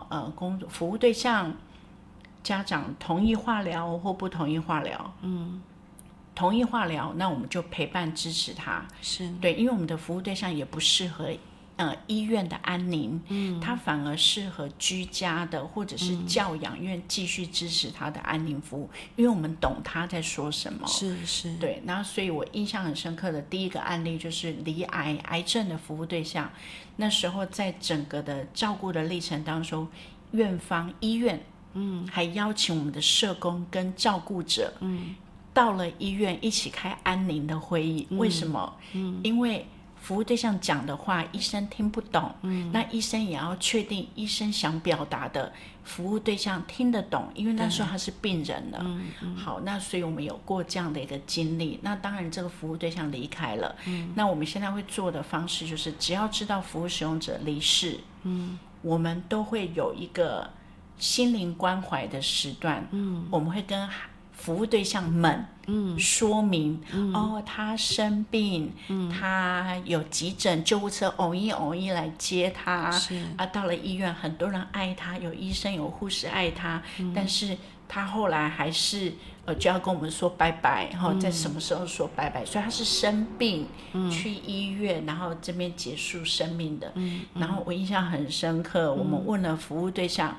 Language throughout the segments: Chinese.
服务对象家长同意化疗或不同意化疗，同意化疗，那我们就陪伴支持他。 是对，因为我们的服务对象也不适合医院的安宁，他反而适合居家的或者是教养院继续支持他的安宁服务，因为我们懂他在说什么。 是， 对，然后所以我印象很深刻的第一个案例就是罹癌症的服务对象，那时候在整个的照顾的历程当中，医院还邀请我们的社工跟照顾者到了医院一起开安宁的会议。为什么？因为服务对象讲的话医生听不懂，那医生也要确定医生想表达的服务对象听得懂，因为那时候他是病人了。好，那所以我们有过这样的一个经历。那当然这个服务对象离开了，那我们现在会做的方式就是只要知道服务使用者离世，我们都会有一个心灵关怀的时段，我们会跟服务对象们说明，他生病，他有急诊救护车偶一来接他，到了医院很多人爱他，有医生有护士爱他，但是他后来还是就要跟我们说拜拜，在什么时候说拜拜，所以他是生病去医院，然后这边结束生命的。然后我印象很深刻，我们问了服务对象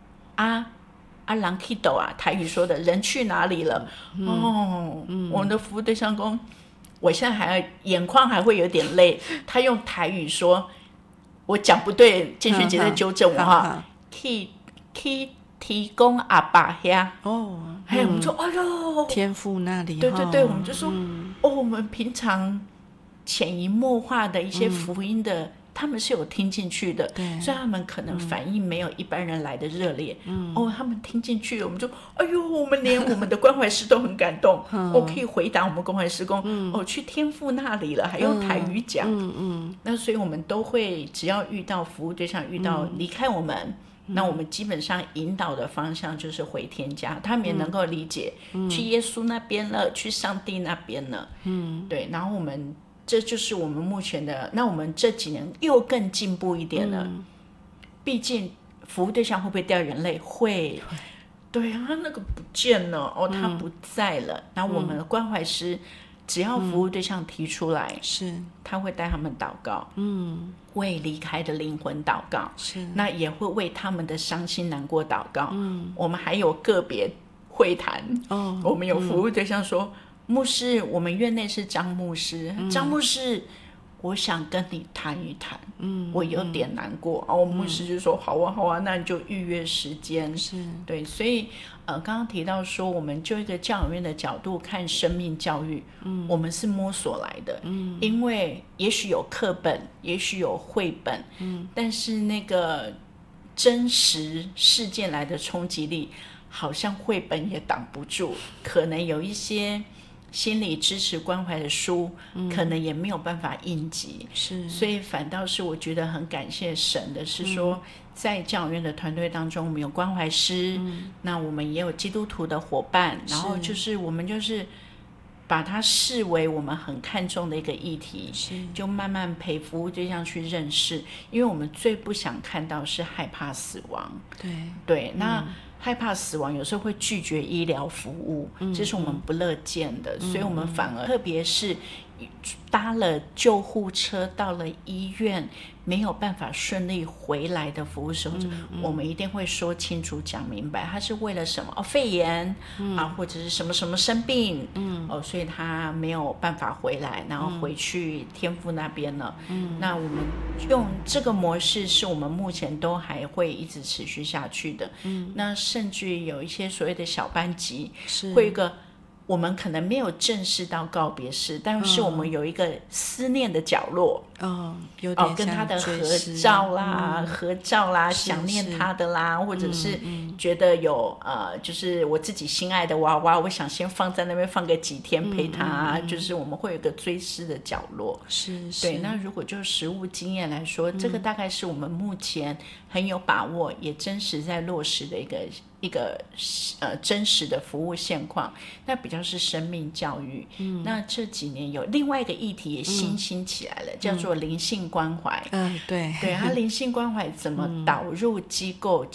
人去哪啊？台语说的人去哪里了？我们的服务对象说，我现在眼眶还会有点泪。他用台语说，我讲不对，建轩姐在纠正我哈。去提供阿爸呀。我们说，哎呦， 天父那里。 对，我们就说，我们平常潜移默化的一些福音的。他们是有听进去的，所以他们可能反应没有一般人来的热烈。他们听进去了，我们就哎呦，我们连我们的关怀师都很感动。可以回答我们关怀师公，去天父那里了，还用台语讲。那所以我们都会，只要遇到服务对象遇到离开我们，那我们基本上引导的方向就是回天家，他们也能够理解，去耶稣那边了，去上帝那边了。对，然后这就是我们目前的。那我们这几年又更进步一点了，毕竟服务对象会不会掉眼泪？会。对啊，那个不见了，他不在了。然后我们的关怀师只要服务对象提出来，他会带他们祷告，为离开的灵魂祷告，那也会为他们的伤心难过祷告。我们还有个别会谈，我们有服务对象说，牧师，我们院内是张牧师，张牧师，我想跟你谈一谈，我有点难过。牧师就说好啊，那你就预约时间。对，所以刚刚提到说，我们就一个教养院的角度看生命教育，我们是摸索来的，因为也许有课本，也许有绘本，但是那个真实事件来的冲击力，好像绘本也挡不住，可能有一些心理支持关怀的书，可能也没有办法应急。所以反倒是我觉得很感谢神的是说，在教养院的团队当中，我们有关怀师，那我们也有基督徒的伙伴，然后就是我们就是把它视为我们很看重的一个议题，就慢慢陪服务对象去认识，因为我们最不想看到是害怕死亡。对，那害怕死亡有时候会拒绝医疗服务，这是我们不乐见的，所以我们反而特别是搭了救护车到了医院没有办法顺利回来的服务使用者，我们一定会说清楚讲明白他是为了什么，肺炎或者是什么什么生病，所以他没有办法回来，然后回去天父那边了。那我们用这个模式是我们目前都还会一直持续下去的。那甚至于有一些所谓的小班级，会有一个我们可能没有正式到告别式，但是我们有一个思念的角落， 有点跟他的合照啦，想念他的啦，或者是觉得有就是我自己心爱的娃娃，我想先放在那边放个几天陪他，就是我们会有一个追思的角落。对。那如果就实务经验来说，这个大概是我们目前很有把握也真实在落实的一个真实的服务现况，那比较是生命教育。那这几年有另外一个议题也新兴起来了，叫做灵性关怀。对，它灵性关怀怎么导入机构？